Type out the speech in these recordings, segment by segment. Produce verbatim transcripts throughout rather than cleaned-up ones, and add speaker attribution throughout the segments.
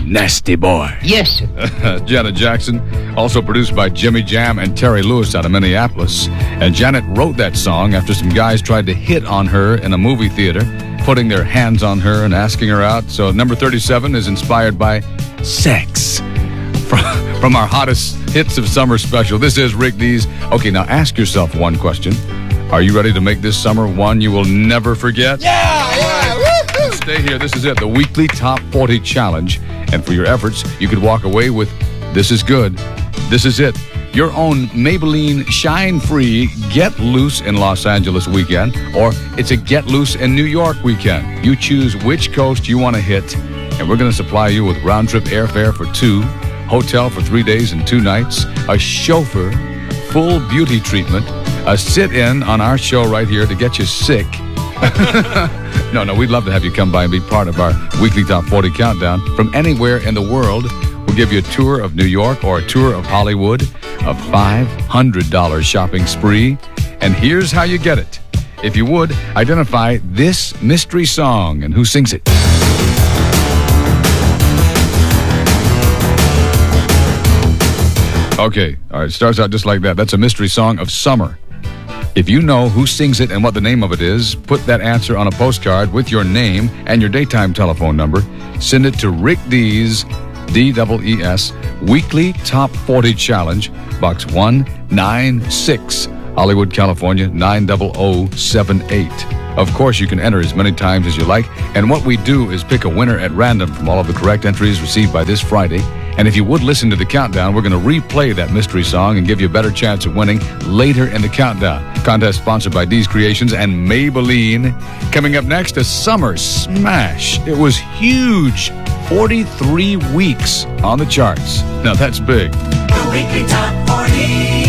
Speaker 1: Nasty Boy.
Speaker 2: Yes, sir.
Speaker 1: Janet Jackson, also produced by Jimmy Jam and Terry Lewis out of Minneapolis. And Janet wrote that song after some guys tried to hit on her in a movie theater, putting their hands on her and asking her out. So number thirty-seven is inspired by sex. From, from our hottest hits of summer special, this is Rick Dees. Okay, now ask yourself one question. Are you ready to make this summer one you will never forget?
Speaker 3: Yeah, yeah, woo-hoo!
Speaker 1: Stay here. This is it, the weekly Top forty Challenge. And for your efforts, you could walk away with This Is Good. This is it. Your own Maybelline Shine Free Get Loose in Los Angeles weekend, or it's a Get Loose in New York weekend. You choose which coast you want to hit, and we're going to supply you with round-trip airfare for two, hotel for three days and two nights, a chauffeur, full beauty treatment, a sit-in on our show right here to get you sick. No, no, we'd love to have you come by and be part of our weekly Top forty Countdown. From anywhere in the world, we'll give you a tour of New York or a tour of Hollywood, a five hundred dollars shopping spree. And here's how you get it. If you would, identify this mystery song and who sings it. Okay, all right, it starts out just like that. That's a mystery song of summer. If you know who sings it and what the name of it is, put that answer on a postcard with your name and your daytime telephone number. Send it to Rick Dees, D E E S, Weekly Top forty Challenge, Box one ninety-six, Hollywood, California, nine zero zero seven eight. Of course, you can enter as many times as you like, and what we do is pick a winner at random from all of the correct entries received by this Friday. And if you would listen to the countdown, we're going to replay that mystery song and give you a better chance of winning later in the countdown. Contest sponsored by Dees Creations and Maybelline. Coming up next, a summer smash. It was huge. forty-three weeks on the charts. Now that's big.
Speaker 4: The Weekly Top forty.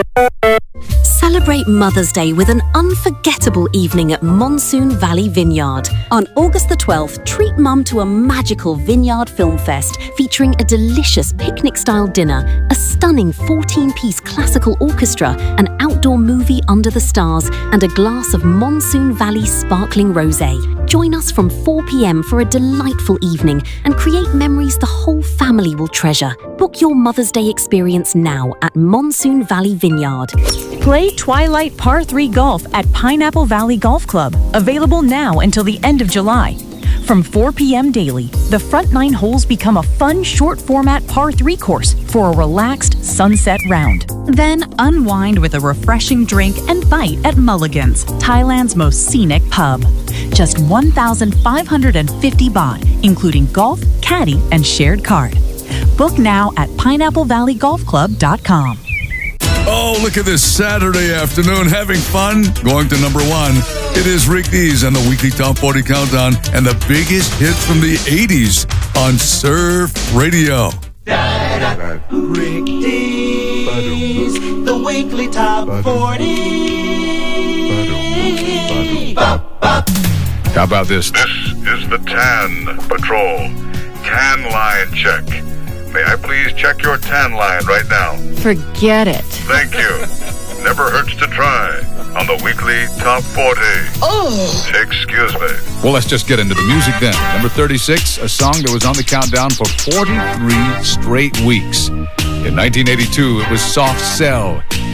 Speaker 5: Celebrate Mother's Day with an unforgettable evening at Monsoon Valley Vineyard. On August the twelfth, treat Mum to a magical Vineyard Film Fest featuring a delicious picnic-style dinner, a stunning fourteen-piece classical orchestra, an outdoor movie under the stars, and a glass of Monsoon Valley sparkling rosé. Join us from four p.m. for a delightful evening and create memories the whole family will treasure. Book your Mother's Day experience now at Monsoon Valley Vineyard.
Speaker 6: Play Twilight Par three Golf at Pineapple Valley Golf Club. Available now until the end of July. From four p.m. daily, the front nine holes become a fun short-format par three course for a relaxed sunset round.
Speaker 7: Then unwind with a refreshing drink and bite at Mulligan's, Thailand's most scenic pub. Just one thousand five hundred fifty baht, including golf, caddy, and shared cart. Book now at pineapple valley golf club dot com.
Speaker 1: Oh, look at this Saturday afternoon. Having fun? Going to number one. It is Rick Dees and the Weekly Top forty Countdown and the biggest hits from the eighties on Surf Radio.
Speaker 4: Rick Dees, the Weekly Top forty.
Speaker 1: How about this?
Speaker 8: This is the Tan Patrol. Tan line check. May I please check your tan line right now?
Speaker 9: Forget it.
Speaker 8: Thank you. Never hurts to try on the Weekly Top forty.
Speaker 4: Oh!
Speaker 8: Excuse me.
Speaker 1: Well, let's just get into the music then. Number thirty-six, a song that was on the countdown for forty-three straight weeks. In nineteen eighty-two, it was Soft Cell.